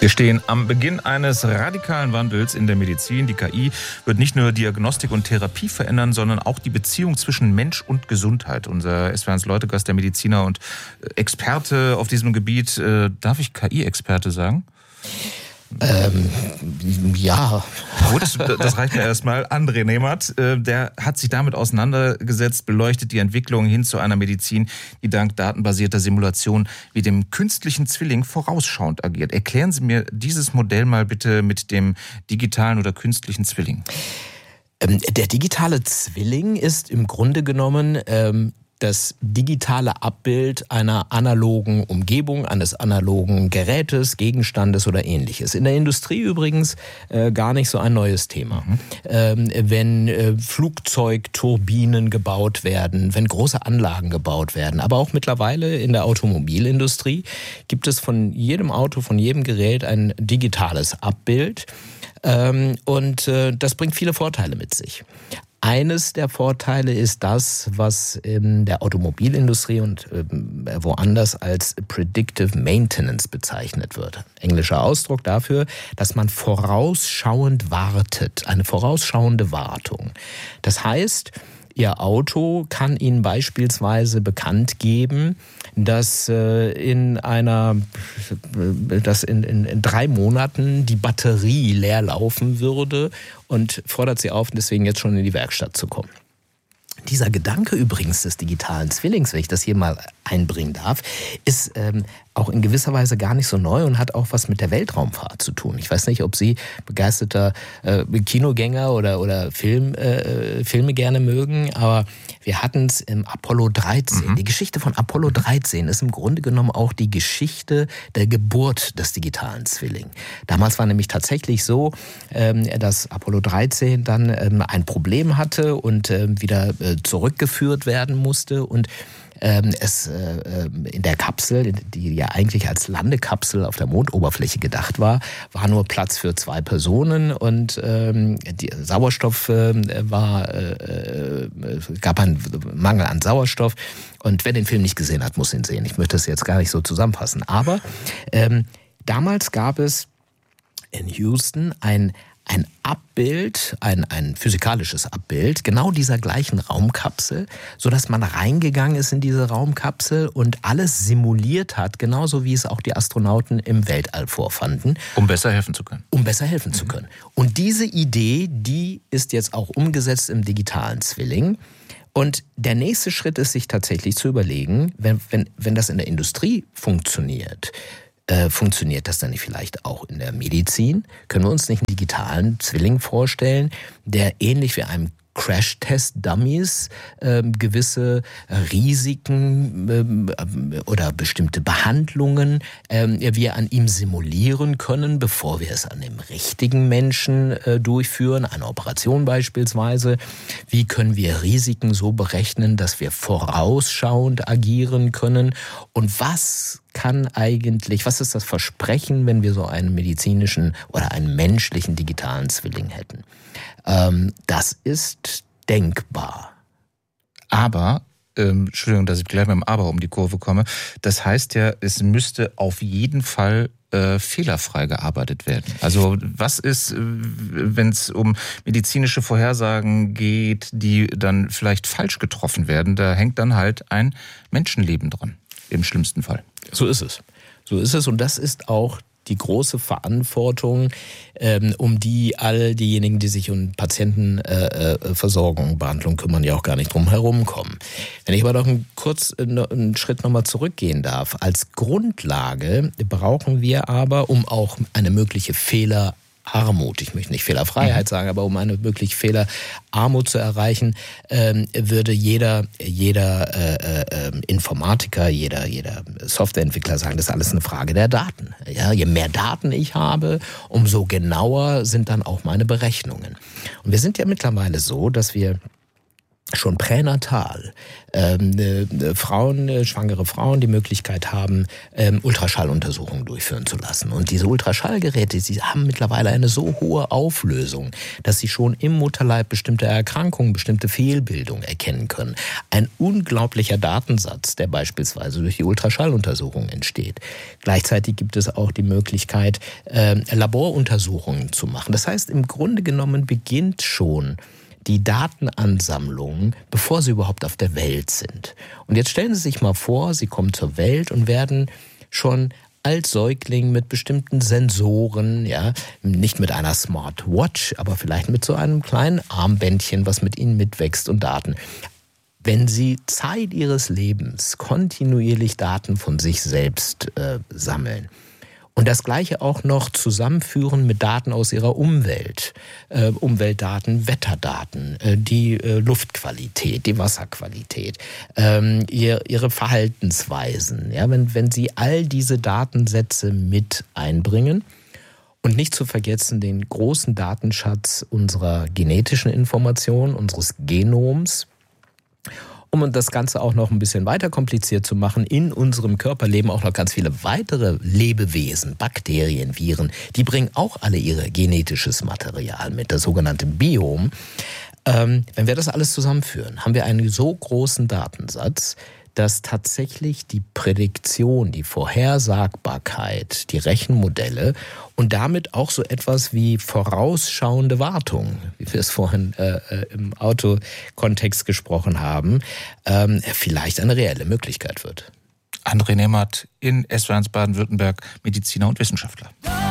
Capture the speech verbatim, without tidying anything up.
Wir stehen am Beginn eines radikalen Wandels in der Medizin. Die K I wird nicht nur Diagnostik und Therapie verändern, sondern auch die Beziehung zwischen Mensch und Gesundheit. Unser S W R eins Leutegast, der Mediziner und Experte auf diesem Gebiet. Äh, darf ich K I-Experte sagen? Ähm, ja. Gut, das, das reicht mir erstmal. André Nemat, äh, der hat sich damit auseinandergesetzt, beleuchtet die Entwicklung hin zu einer Medizin, die dank datenbasierter Simulation wie dem künstlichen Zwilling vorausschauend agiert. Erklären Sie mir dieses Modell mal bitte mit dem digitalen oder künstlichen Zwilling. Ähm, der digitale Zwilling ist im Grunde genommen ähm, das digitale Abbild einer analogen Umgebung, eines analogen Gerätes, Gegenstandes oder Ähnliches. In der Industrie übrigens äh, gar nicht so ein neues Thema. Mhm. Ähm, wenn äh, Flugzeugturbinen gebaut werden, wenn große Anlagen gebaut werden, aber auch mittlerweile in der Automobilindustrie gibt es von jedem Auto, von jedem Gerät ein digitales Abbild. Ähm, und äh, das bringt viele Vorteile mit sich. Eines der Vorteile ist das, was in der Automobilindustrie und woanders als Predictive Maintenance bezeichnet wird. Englischer Ausdruck dafür, dass man vorausschauend wartet, eine vorausschauende Wartung. Das heißt, Ihr Auto kann Ihnen beispielsweise bekannt geben, dass in einer, dass in, in, in drei Monaten die Batterie leer laufen würde und fordert Sie auf, deswegen jetzt schon in die Werkstatt zu kommen. Dieser Gedanke übrigens des digitalen Zwillings, wenn ich das hier mal einbringen darf, ist ähm, auch in gewisser Weise gar nicht so neu und hat auch was mit der Weltraumfahrt zu tun. Ich weiß nicht, ob Sie begeisterter äh, Kinogänger oder, oder Film, äh, Filme gerne mögen, aber wir hatten es im Apollo dreizehn. Mhm. Die Geschichte von Apollo dreizehn ist im Grunde genommen auch die Geschichte der Geburt des digitalen Zwillings. Damals war nämlich tatsächlich so, ähm, dass Apollo dreizehn dann ähm, ein Problem hatte und ähm, wieder äh, zurückgeführt werden musste und ähm, es äh, in der Kapsel, die ja eigentlich als Landekapsel auf der Mondoberfläche gedacht war, war nur Platz für zwei Personen und ähm, die Sauerstoff äh, war, äh, gab einen Mangel an Sauerstoff und wer den Film nicht gesehen hat, muss ihn sehen. Ich möchte das jetzt gar nicht so zusammenfassen, aber ähm, damals gab es in Houston ein Ein Abbild, ein, ein physikalisches Abbild, genau dieser gleichen Raumkapsel, sodass man reingegangen ist in diese Raumkapsel und alles simuliert hat, genauso wie es auch die Astronauten im Weltall vorfanden. Um besser helfen zu können. Um besser helfen mhm. zu können. Und diese Idee, die ist jetzt auch umgesetzt im digitalen Zwilling. Und der nächste Schritt ist, sich tatsächlich zu überlegen, wenn, wenn, wenn das in der Industrie funktioniert, Äh, funktioniert das dann nicht vielleicht auch in der Medizin? Können wir uns nicht einen digitalen Zwilling vorstellen, der ähnlich wie einem Crash-Test-Dummies äh, gewisse Risiken äh, oder bestimmte Behandlungen äh, wir an ihm simulieren können, bevor wir es an dem richtigen Menschen äh, durchführen, eine Operation beispielsweise. Wie können wir Risiken so berechnen, dass wir vorausschauend agieren können? Und was kann eigentlich, was ist das Versprechen, wenn wir so einen medizinischen oder einen menschlichen digitalen Zwilling hätten? Ähm, das ist denkbar. Aber, ähm, Entschuldigung, dass ich gleich mit dem Aber um die Kurve komme, das heißt ja, es müsste auf jeden Fall äh, fehlerfrei gearbeitet werden. Also was ist, wenn es um medizinische Vorhersagen geht, die dann vielleicht falsch getroffen werden? Da hängt dann halt ein Menschenleben dran, im schlimmsten Fall. So ist es. So ist es und das ist auch die große Verantwortung, ähm, um die all diejenigen, die sich um Patientenversorgung, äh, Behandlung kümmern, ja auch gar nicht drum herum kommen. Wenn ich aber noch einen, kurz einen Schritt nochmal zurückgehen darf. Als Grundlage brauchen wir aber, um auch eine mögliche Fehler Armut, ich möchte nicht Fehlerfreiheit sagen, aber um eine wirklich Fehlerarmut zu erreichen, ähm, würde jeder jeder äh, äh, Informatiker, jeder jeder Softwareentwickler sagen, das ist alles eine Frage der Daten. Ja, je mehr Daten ich habe, umso genauer sind dann auch meine Berechnungen. Und wir sind ja mittlerweile so, dass wir schon pränatal ähm, äh, Frauen, äh, schwangere Frauen die Möglichkeit haben, ähm, Ultraschalluntersuchungen durchführen zu lassen. Und diese Ultraschallgeräte, sie haben mittlerweile eine so hohe Auflösung, dass sie schon im Mutterleib bestimmte Erkrankungen, bestimmte Fehlbildungen erkennen können. Ein unglaublicher Datensatz, der beispielsweise durch die Ultraschalluntersuchung entsteht. Gleichzeitig gibt es auch die Möglichkeit, äh, Laboruntersuchungen zu machen. Das heißt, im Grunde genommen beginnt schon die Datenansammlung, bevor sie überhaupt auf der Welt sind. Und jetzt stellen Sie sich mal vor, Sie kommen zur Welt und werden schon als Säugling mit bestimmten Sensoren, ja, nicht mit einer Smartwatch, aber vielleicht mit so einem kleinen Armbändchen, was mit Ihnen mitwächst und Daten. Wenn Sie Zeit Ihres Lebens kontinuierlich Daten von sich selbst äh, sammeln, und das Gleiche auch noch zusammenführen mit Daten aus ihrer Umwelt. Äh, Umweltdaten, Wetterdaten, äh, die äh, Luftqualität, die Wasserqualität, ähm, ihr, ihre Verhaltensweisen. Ja, wenn, wenn Sie all diese Datensätze mit einbringen und nicht zu vergessen den großen Datenschatz unserer genetischen Informationen, unseres Genoms, um das Ganze auch noch ein bisschen weiter kompliziert zu machen, in unserem Körper leben auch noch ganz viele weitere Lebewesen, Bakterien, Viren. Die bringen auch alle ihr genetisches Material mit, das sogenannte Biom. Ähm, wenn wir das alles zusammenführen, haben wir einen so großen Datensatz, dass tatsächlich die Prädiktion, die Vorhersagbarkeit, die Rechenmodelle und damit auch so etwas wie vorausschauende Wartung, wie wir es vorhin äh, im Autokontext gesprochen haben, ähm, vielleicht eine reelle Möglichkeit wird. André Nehmert in S W R eins Baden-Württemberg, Mediziner und Wissenschaftler.